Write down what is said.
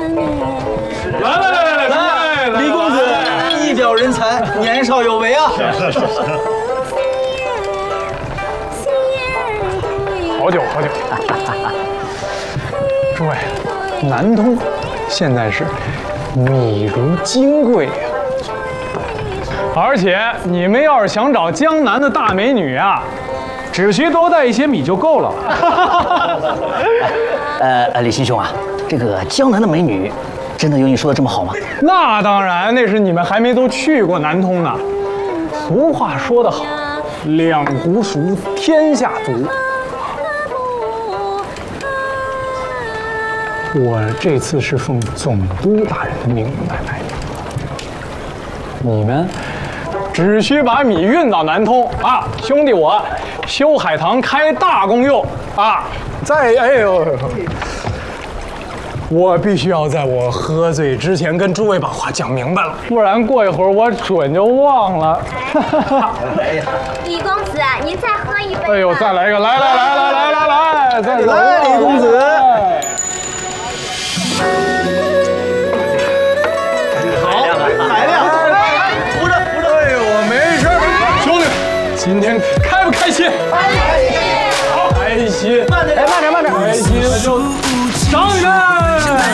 来，李公子一表人才，年少有为啊！ 好久。诸位，南通现在是米如金贵呀，而且你们要是想找江南的大美女啊，只需多带一些米就够了。 李新兄啊，这个江南的美女，真的有你说的这么好吗？ 那当然，那是你们还没都去过南通呢。俗话说得好，两湖熟，天下足。我这次是奉总督大人的命令来的，你们只需把米运到南通啊，兄弟我修海棠开大功用啊！我必须要在我喝醉之前跟诸位把话讲明白了，不然过一会儿我准就忘了。 李公子，您再喝一杯。 哎呦，再来一个，来，再来，李公子。海亮，扶着。 哎呦，我没事，兄弟，今天开不开心？开心， 慢点。 开心就赏你们。